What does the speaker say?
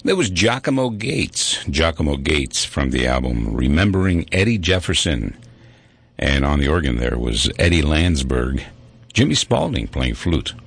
There was Giacomo Gates from the album Remembering Eddie Jefferson. And on the organ there was Eddie Landsberg, Jimmy Spaulding playing flute.